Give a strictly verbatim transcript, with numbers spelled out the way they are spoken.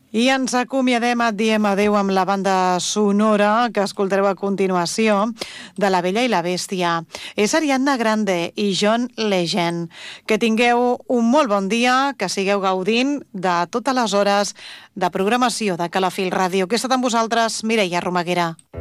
I ens acomiadem, et diem adeu amb la banda sonora que escoltareu a continuació de La Bella i la Bèstia. És Ariadna Grande i John Legend. Que tingueu un molt bon dia, que sigueu gaudint de totes les hores de programació de Calafell Ràdio. Que he estat amb vosaltres, Mireia Romaguera.